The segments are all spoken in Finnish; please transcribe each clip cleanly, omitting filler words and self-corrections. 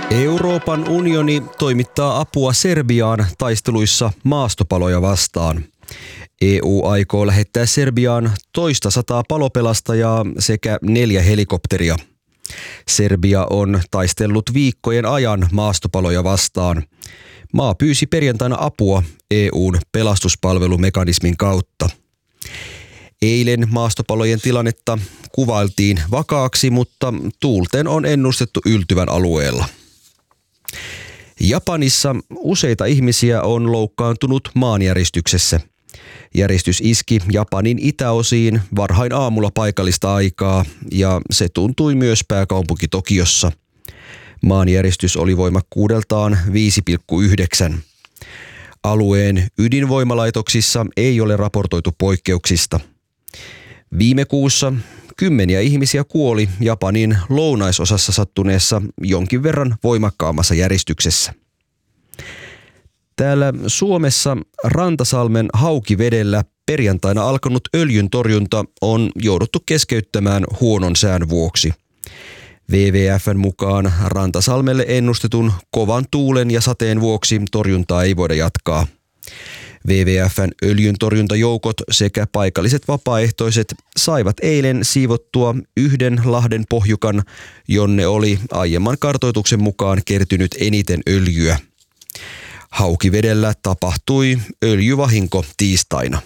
Euroopan unioni toimittaa apua Serbiaan taisteluissa maastopaloja vastaan. EU aikoo lähettää Serbiaan 200 palopelastajaa sekä 4 helikopteria. Serbia on taistellut viikkojen ajan maastopaloja vastaan. Maa pyysi perjantaina apua EU:n pelastuspalvelumekanismin kautta. Eilen maastopalojen tilannetta kuvailtiin vakaaksi, mutta tuulten on ennustettu yltyvän alueella. Japanissa useita ihmisiä on loukkaantunut maanjäristyksessä. Järjestys iski Japanin itäosiin varhain aamulla paikallista aikaa ja se tuntui myös pääkaupunki Tokiossa. Maanjäristys oli voimakkuudeltaan 5,9. Alueen ydinvoimalaitoksissa ei ole raportoitu poikkeuksista. Viime kuussa 10 ihmisiä kuoli Japanin lounaisosassa sattuneessa jonkin verran voimakkaammassa järistyksessä. Täällä Suomessa Rantasalmen Haukivedellä perjantaina alkanut öljyntorjunta on jouduttu keskeyttämään huonon sään vuoksi. WWF:n mukaan Rantasalmelle ennustetun kovan tuulen ja sateen vuoksi torjuntaa ei voida jatkaa. WWF:n öljyntorjuntajoukot sekä paikalliset vapaaehtoiset saivat eilen siivottua yhden lahden pohjukan, jonne oli aiemman kartoituksen mukaan kertynyt eniten öljyä. Haukivedellä tapahtui öljyvahinko tiistaina.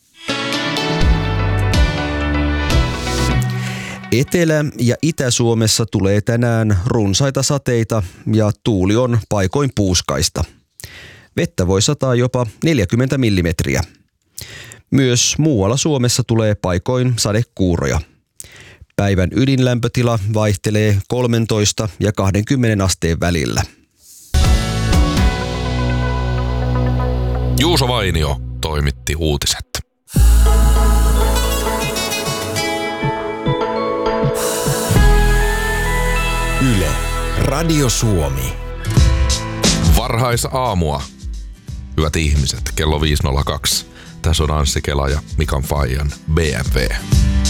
Etelä- ja Itä-Suomessa tulee tänään runsaita sateita ja tuuli on paikoin puuskaista. Vettä voi sataa jopa 40 millimetriä. Myös muualla Suomessa tulee paikoin sadekuuroja. Päivän ydinlämpötila vaihtelee 13 ja 20 asteen välillä. Juuso Vainio toimitti uutiset. Yle, Radio Suomi. Varhaisaamua. Hyvät ihmiset, kello 5.02. Tässä on Anssi Kela ja Mikan Fajan BMW.